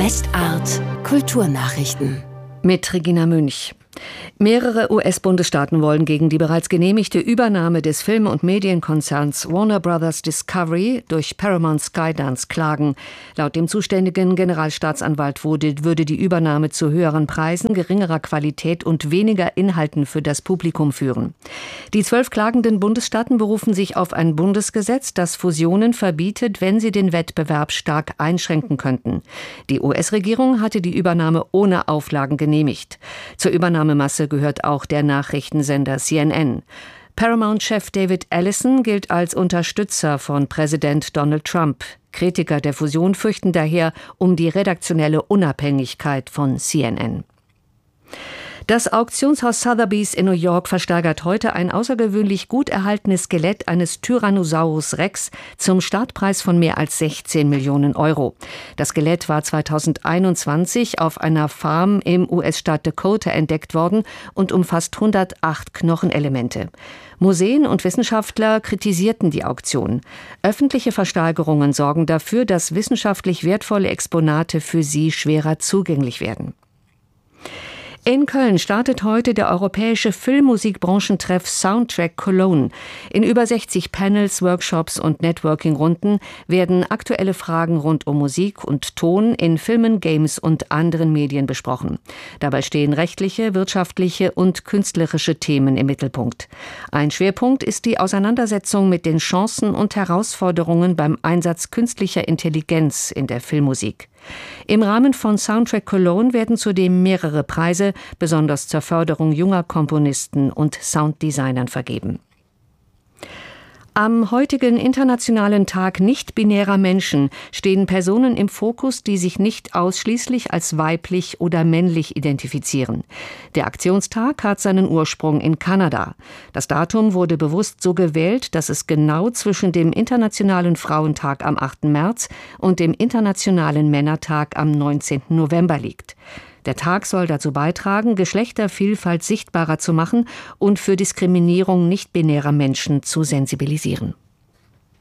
Westart Kulturnachrichten mit Regina Münch. Mehrere US-Bundesstaaten wollen gegen die bereits genehmigte Übernahme des Film- und Medienkonzerns Warner Bros. Discovery durch Paramount Skydance klagen. Laut dem zuständigen Generalstaatsanwalt würde die Übernahme zu höheren Preisen, geringerer Qualität und weniger Inhalten für das Publikum führen. Die 12 klagenden Bundesstaaten berufen sich auf ein Bundesgesetz, das Fusionen verbietet, wenn sie den Wettbewerb stark einschränken könnten. Die US-Regierung hatte die Übernahme ohne Auflagen genehmigt. Zur Übernahmemasse gehört auch der Nachrichtensender CNN. Paramount-Chef David Ellison gilt als Unterstützer von Präsident Donald Trump. Kritiker der Fusion fürchten daher um die redaktionelle Unabhängigkeit von CNN. Das Auktionshaus Sotheby's in New York versteigert heute ein außergewöhnlich gut erhaltenes Skelett eines Tyrannosaurus Rex zum Startpreis von mehr als 16 Millionen Euro. Das Skelett war 2021 auf einer Farm im US-Staat Dakota entdeckt worden und umfasst 108 Knochenelemente. Museen und Wissenschaftler kritisierten die Auktion. Öffentliche Versteigerungen sorgen dafür, dass wissenschaftlich wertvolle Exponate für sie schwerer zugänglich werden. In Köln startet heute der europäische Filmmusikbranchentreff Soundtrack Cologne. In über 60 Panels, Workshops und Networking-Runden werden aktuelle Fragen rund um Musik und Ton in Filmen, Games und anderen Medien besprochen. Dabei stehen rechtliche, wirtschaftliche und künstlerische Themen im Mittelpunkt. Ein Schwerpunkt ist die Auseinandersetzung mit den Chancen und Herausforderungen beim Einsatz künstlicher Intelligenz in der Filmmusik. Im Rahmen von Soundtrack Cologne werden zudem mehrere Preise, besonders zur Förderung junger Komponisten und Sounddesignern, vergeben. Am heutigen Internationalen Tag nicht-binärer Menschen stehen Personen im Fokus, die sich nicht ausschließlich als weiblich oder männlich identifizieren. Der Aktionstag hat seinen Ursprung in Kanada. Das Datum wurde bewusst so gewählt, dass es genau zwischen dem Internationalen Frauentag am 8. März und dem Internationalen Männertag am 19. November liegt. Der Tag soll dazu beitragen, Geschlechtervielfalt sichtbarer zu machen und für Diskriminierung nicht-binärer Menschen zu sensibilisieren.